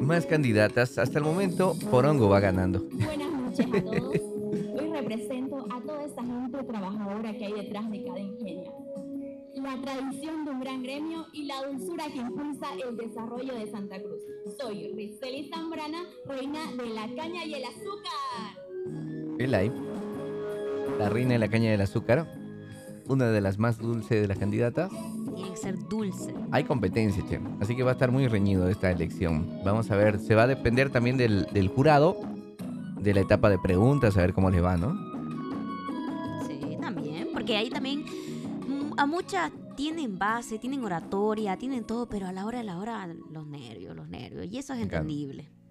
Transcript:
más candidatas. Hasta el momento, Porongo va ganando. Buenas noches a todos. Hoy represento a toda esta gente trabajadora que hay detrás de cada ingenio. La tradición de un gran gremio y la dulzura que impulsa el desarrollo de Santa Cruz. Soy Rizeli Zambrana, reina de la caña y el azúcar. El live, la reina de la caña del azúcar, una de las más dulces de las candidatas. Tiene que ser dulce. Hay competencia, che. Así que va a estar muy reñido esta elección. Vamos a ver, se va a depender también del jurado, de la etapa de preguntas, a ver cómo les va, ¿no? Sí, también. Porque ahí también a muchas tienen base, tienen oratoria, tienen todo, pero a la hora de la hora los nervios. Y eso es Claro. entendible.